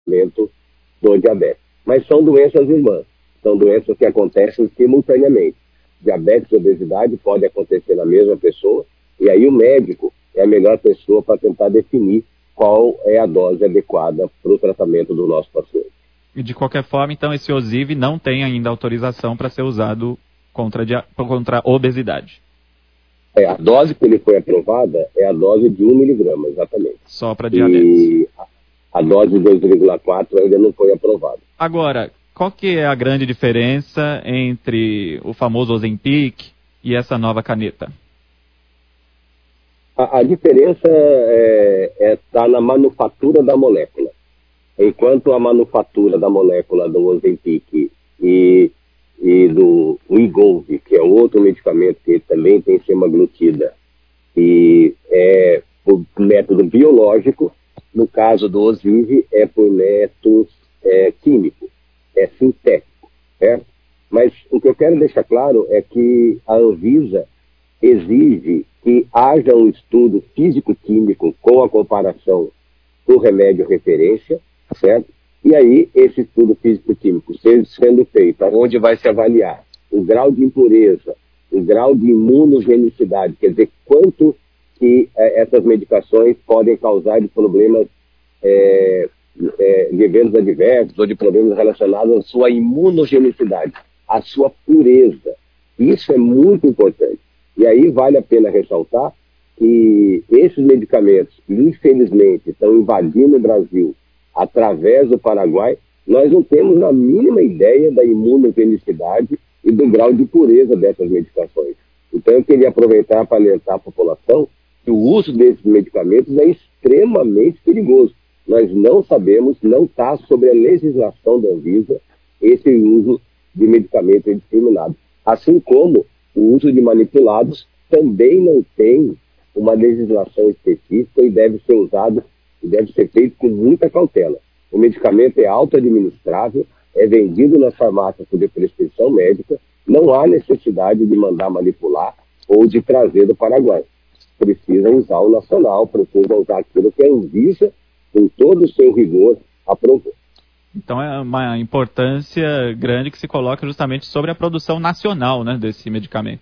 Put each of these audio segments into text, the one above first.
tratamento do diabetes. Mas são doenças irmãs, são doenças que acontecem simultaneamente. Diabetes e obesidade pode acontecer na mesma pessoa, e aí o médico é a melhor pessoa para tentar definir qual é a dose adequada para o tratamento do nosso paciente. E de qualquer forma, então, esse Ozivy não tem ainda autorização para ser usado contra a obesidade. A dose que ele foi aprovada é a dose de 1 miligrama, exatamente. Só para diabetes. E a dose de 2,4 ainda não foi aprovada. Agora, qual que é a grande diferença entre o famoso Ozempic e essa nova caneta? A diferença está na manufatura da molécula. Enquanto a manufatura da molécula do Ozempic e do Wegovy, que é outro medicamento que também tem semaglutida, e é por método biológico, no caso do Ozivy é por método químico, é sintético, certo? Mas o que eu quero deixar claro é que a Anvisa exige que haja um estudo físico-químico com a comparação do remédio referência, certo? E aí, esse estudo físico-químico sendo feito, onde vai se avaliar o grau de impureza, o grau de imunogenicidade, quer dizer, quanto que essas medicações podem causar de problemas de eventos adversos ou de problemas relacionados à sua imunogenicidade, à sua pureza. Isso é muito importante. E aí vale a pena ressaltar que esses medicamentos, que infelizmente estão invadindo o Brasil através do Paraguai, nós não temos a mínima ideia da imunogenicidade e do grau de pureza dessas medicações. Então eu queria aproveitar para alertar a população que o uso desses medicamentos é extremamente perigoso. Nós não sabemos, não está sobre a legislação da Anvisa esse uso de medicamento indiscriminado. Assim como o uso de manipulados também não tem uma legislação específica e deve ser usado e deve ser feito com muita cautela. O medicamento é auto-administrável, é vendido nas farmácias por prescrição médica, não há necessidade de mandar manipular ou de trazer do Paraguai. Precisa usar o nacional, precisa usar aquilo que a Anvisa, com todo o seu rigor, aprovou. Então é uma importância grande que se coloca justamente sobre a produção nacional, né, desse medicamento.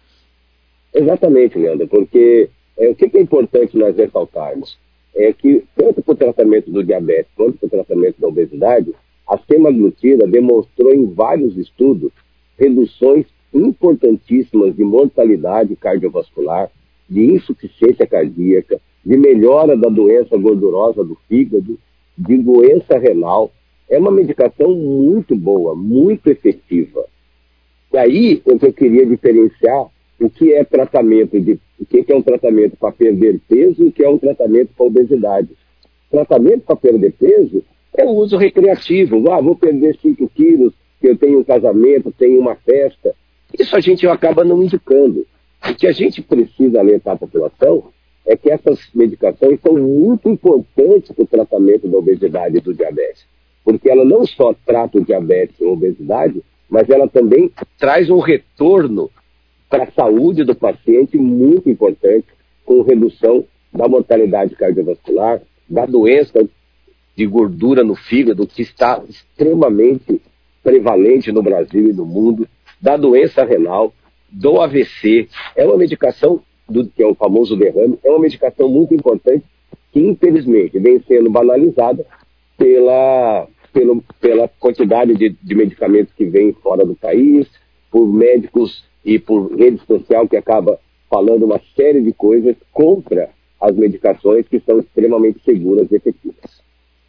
Exatamente, Leandro, porque o que é importante nós ressaltarmos é que, tanto para o tratamento do diabetes quanto para o tratamento da obesidade, a semaglutida demonstrou em vários estudos reduções importantíssimas de mortalidade cardiovascular, de insuficiência cardíaca, de melhora da doença gordurosa do fígado, de doença renal. É uma medicação muito boa, muito efetiva. E aí, o que eu queria diferenciar, o que é tratamento o que é um tratamento para perder peso e o que é um tratamento para obesidade. Tratamento para perder peso é o uso recreativo. Vou perder 5 quilos, eu tenho um casamento, tenho uma festa. Isso a gente acaba não indicando. O que a gente precisa alertar a população é que essas medicações são muito importantes para o tratamento da obesidade e do diabetes. Porque ela não só trata o diabetes e a obesidade, mas ela também traz um retorno para a saúde do paciente muito importante, com redução da mortalidade cardiovascular, da doença de gordura no fígado, que está extremamente prevalente no Brasil e no mundo, da doença renal, do AVC. É uma medicação, que é o famoso derrame, é uma medicação muito importante que, infelizmente, vem sendo banalizada pela quantidade de medicamentos que vêm fora do país, por médicos e por rede social que acaba falando uma série de coisas contra as medicações que são extremamente seguras e efetivas.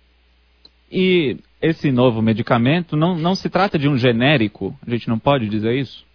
E esse novo medicamento não se trata de um genérico? A gente não pode dizer isso?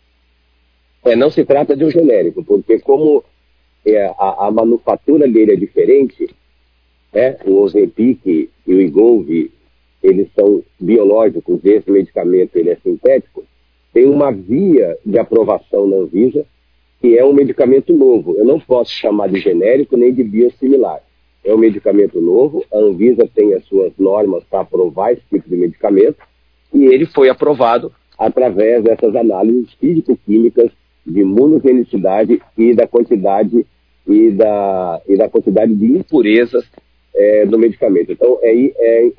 Não se trata de um genérico, porque como a manufatura dele é diferente, o Ozempic e o Wegovy, eles são biológicos, esse medicamento ele é sintético, tem uma via de aprovação na Anvisa, que é um medicamento novo. Eu não posso chamar de genérico nem de biosimilar. É um medicamento novo, a Anvisa tem as suas normas para aprovar esse tipo de medicamento, e ele foi aprovado através dessas análises físico-químicas de imunogenicidade e da quantidade de impurezas no medicamento. Então,